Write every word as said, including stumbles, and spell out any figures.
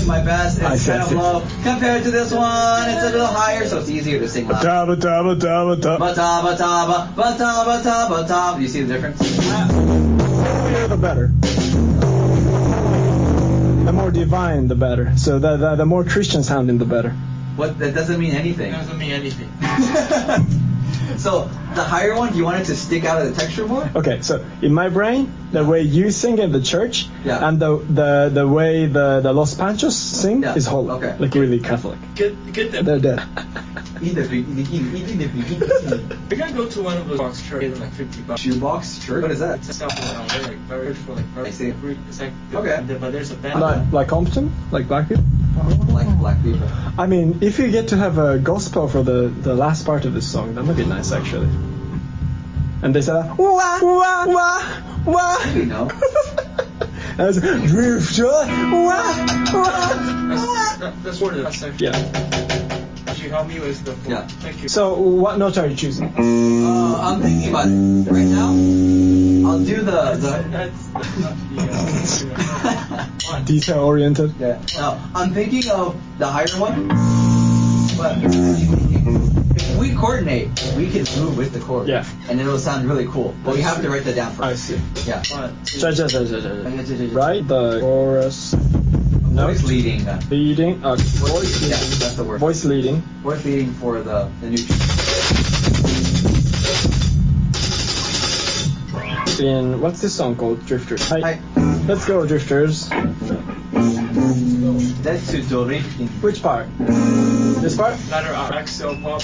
my best. It's I see, kind I of see. low compared to this one. It's a little higher, so it's easier to sing loud. Ta ba ta ba ta ba ta. Ba-ta, ba-ta, ba, ba-ta, ba-ta, ba-ta. Do you see the difference? The higher the better. The more divine, the better. So the the, the more Christian sounding, the better. What? That doesn't mean anything. It doesn't mean anything. So the higher one, do you want it to stick out of the texture more? Okay, so in my brain, the way you sing in the church Yeah. and the, the the way the, the Los Panchos sing Yeah, is holy. okay. Like really Catholic. Get get them. They're dead. We can go to one of those box churches like fifty bucks. Shoebox church? What is that? It's stuff around there, like very for like very I see. It's like Okay. But there's a band. like, like Compton? Like black people? Like black people. I mean, if you get to have a gospel for the, the last part of this song, that would be nice actually. And they say, wah, wah, wah, wah. We know. As drifter, wah, wah, That's, wah. that, that's for the last section. Yeah. Could you help me with the floor? Yeah. Thank you. So, what note are you choosing? Uh, I'm thinking about it. Right now, I'll do the... the That's not the uh, Detail oriented. yeah. No, I'm thinking of the higher one. But if we coordinate, we can move with the chord. Yeah. And it'll sound really cool. But we have to write that down first. I see. Yeah. one, two, Ja, ja, ja, ja, ja. Right? The chorus. Voice Note. leading. Uh, Leading. Uh, voice yeah, leading. that's the word. Voice leading. Voice leading for the, the new... In, what's this song called? Drifters. Hi. Hi. Let's go, Drifters. That's to drifting. Which part? This part? ladder up, Axel pop.